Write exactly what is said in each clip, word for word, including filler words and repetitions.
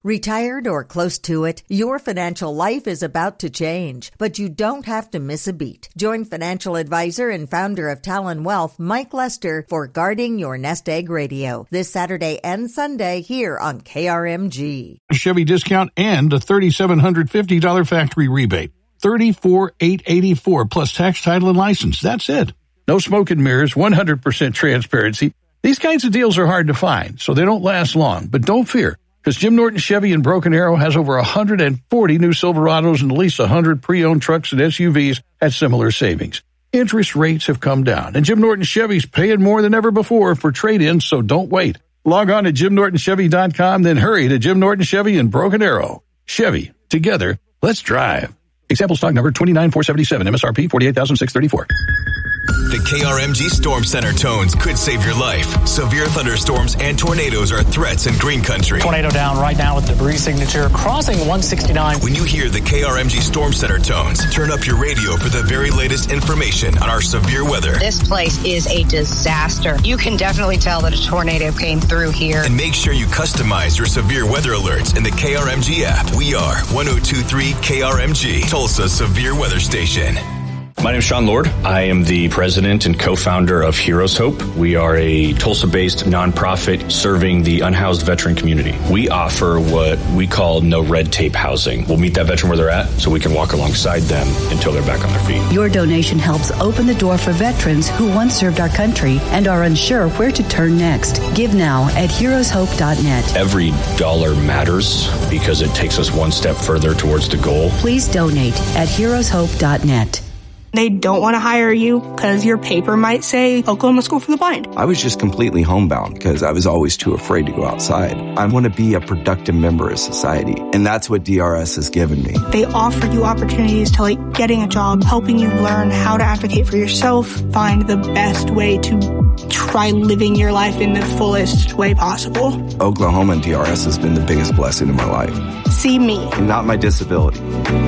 Retired or close to it, your financial life is about to change, but you don't have to miss a beat. Join financial advisor and founder of Talon Wealth, Mike Lester, for Guarding Your Nest Egg Radio this Saturday and Sunday here on K R M G. Chevy discount and a three thousand seven hundred fifty dollars factory rebate. thirty-four thousand eight hundred eighty-four dollars plus tax, title, and license. That's it. No smoke and mirrors, one hundred percent transparency. These kinds of deals are hard to find, so they don't last long. But don't fear, because Jim Norton Chevy in Broken Arrow has over one hundred forty new Silverados and at least one hundred pre-owned trucks and S U Vs at similar savings. Interest rates have come down, and Jim Norton Chevy's paying more than ever before for trade-ins, so don't wait. Log on to jim norton chevy dot com, then hurry to Jim Norton Chevy in Broken Arrow. Chevy, together, let's drive. Example stock number two nine four seven seven, M S R P forty-eight thousand six hundred thirty-four. The K R M G Storm Center tones could save your life. Severe thunderstorms and tornadoes are threats in green country. Tornado down right now with debris signature crossing one sixty-nine. When you hear the K R M G Storm Center tones, turn up your radio for the very latest information on our severe weather. This place is a disaster. You can definitely tell that a tornado came through here. And make sure you customize your severe weather alerts in the K R M G app. We are one oh two point three K R M G, Tulsa's severe weather station. My name is Sean Lord. I am the president and co-founder of Heroes Hope. We are a Tulsa-based nonprofit serving the unhoused veteran community. We offer what we call no red tape housing. We'll meet that veteran where they're at so we can walk alongside them until they're back on their feet. Your donation helps open the door for veterans who once served our country and are unsure where to turn next. Give now at heroes hope dot net. Every dollar matters because it takes us one step further towards the goal. Please donate at heroes hope dot net. They don't want to hire you because your paper might say Oklahoma School for the Blind. I was just completely homebound because I was always too afraid to go outside. I want to be a productive member of society, and that's what D R S has given me. They offer you opportunities to like getting a job, helping you learn how to advocate for yourself, find the best way to try living your life in the fullest way possible. Oklahoma and D R S has been the biggest blessing in my life. See me. And not my disability.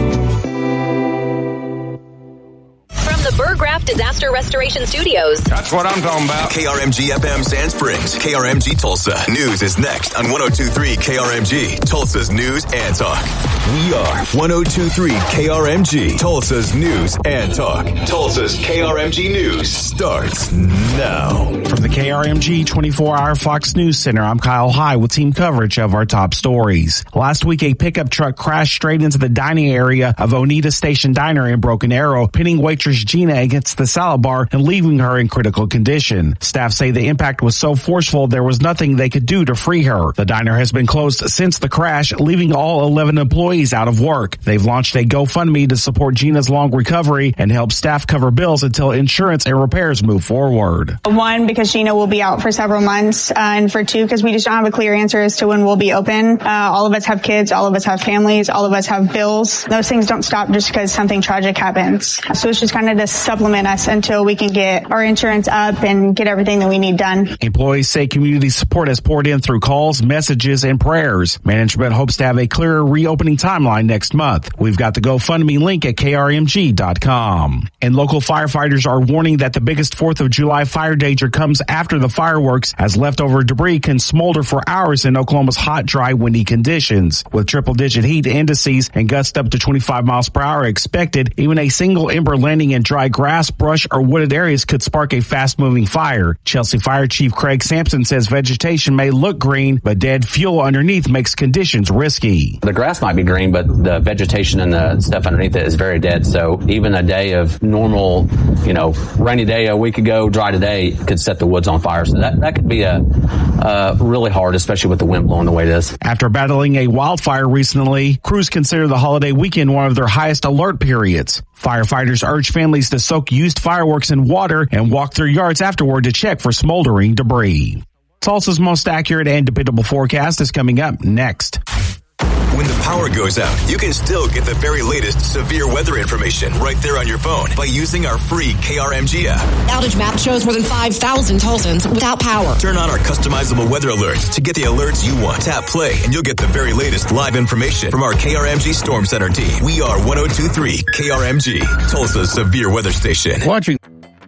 The Burgraff Disaster Restoration Studios. That's what I'm talking about. K R M G F M Sand Springs, K R M G Tulsa. News is next on one oh two point three K R M G, Tulsa's News and Talk. We are one oh two point three K R M G, Tulsa's News and Talk. Tulsa's K R M G News starts now. From the K R M G twenty-four hour Fox News Center, I'm Kyle High with team coverage of our top stories. Last week, a pickup truck crashed straight into the dining area of Oneida Station Diner in Broken Arrow, pinning waitress Gina against the salad bar and leaving her in critical condition. Staff say the impact was so forceful there was nothing they could do to free her. The diner has been closed since the crash, leaving all eleven employees out of work. They've launched a GoFundMe to support Gina's long recovery and help staff cover bills until insurance and repairs move forward. One, because Gina will be out for several months, uh, and for two, because we just don't have a clear answer as to when we'll be open. Uh, all of us have kids, all of us have families, all of us have bills. Those things don't stop just because something tragic happens. So it's just kind of to supplement us until we can get our insurance up and get everything that we need done. Employees say community support has poured in through calls, messages, and prayers. Management hopes to have a clearer reopening timeline next month. We've got the GoFundMe link at K R M G dot com. And local firefighters are warning that the biggest fourth of July fire danger comes after the fireworks, as leftover debris can smolder for hours in Oklahoma's hot, dry, windy conditions. With triple-digit heat indices and gusts up to twenty-five miles per hour expected, even a single ember landing in dry grass, brush, or wooded areas could spark a fast-moving fire. Chelsea Fire Chief Craig Sampson says vegetation may look green, but dead fuel underneath makes conditions risky. The grass might be green, but the vegetation and the stuff underneath it is very dead. So even a day of normal, you know, rainy day a week ago, dry today could set the woods on fire. So that, that could be a uh, really hard, especially with the wind blowing the way it is. After battling a wildfire recently, crews consider the holiday weekend one of their highest alert periods. Firefighters urge families to soak used fireworks in water and walk their yards afterward to check for smoldering debris. Tulsa's most accurate and dependable forecast is coming up next. When the power goes out, you can still get the very latest severe weather information right there on your phone by using our free K R M G app. Outage map shows more than five thousand Tulsans without power. Turn on our customizable weather alerts to get the alerts you want. Tap play and you'll get the very latest live information from our K R M G Storm Center team. We are one oh two point three K R M G, Tulsa's severe weather station. Watching.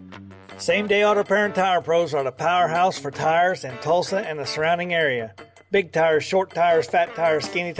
Same Day Auto Parent Tire Pros are the powerhouse for tires in Tulsa and the surrounding area. Big tires, short tires, fat tires, skinny tires.